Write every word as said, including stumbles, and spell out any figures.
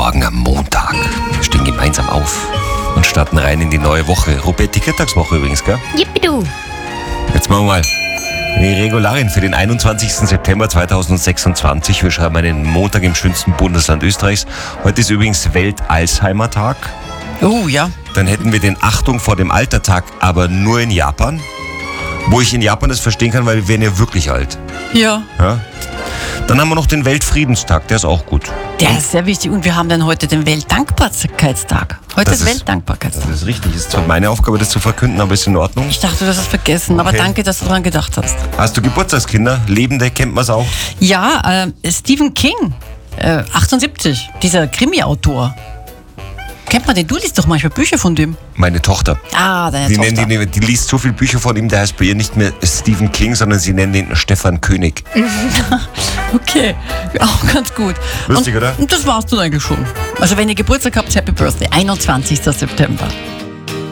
Morgen am Montag. Wir stehen gemeinsam auf und starten rein in die neue Woche. Robert, die Kirtagswoche übrigens, gell? Jippidu. Jetzt machen wir mal die Regularien für den einundzwanzigsten September zweitausendsechsundzwanzig. Wir schreiben einen Montag im schönsten Bundesland Österreichs. Heute ist übrigens Welt-Alzheimer-Tag. Oh ja. Dann hätten wir den Achtung vor dem Alter-Tag, aber nur in Japan. Wo ich in Japan das verstehen kann, weil wir werden ja wirklich alt. Ja. Ja? Dann haben wir noch den Weltfriedenstag, der ist auch gut. Der ist sehr wichtig. Und wir haben dann heute den Weltdankbarkeitstag. Heute Das ist ist- Weltdankbarkeitstag. Das ist richtig. Ist zwar meine Aufgabe, das zu verkünden, aber ist in Ordnung. Ich dachte, du hast es vergessen, aber Okay. danke, dass du daran gedacht hast. Hast du Geburtstagskinder? Lebende, kennt man es auch? Ja, äh, Stephen King, äh, achtundsiebzig, dieser Krimi-Autor. Kennt man den? Du liest doch manchmal Bücher von dem. Meine Tochter. Ah, deine Die, Tochter. nennen die, die liest so viele Bücher von ihm, der heißt bei ihr nicht mehr Stephen King, sondern sie nennen ihn Stefan König. Okay, auch ganz gut. Lustig, und, oder? Und das war's dann eigentlich schon. Also wenn ihr Geburtstag habt, Happy Birthday, einundzwanzigsten September.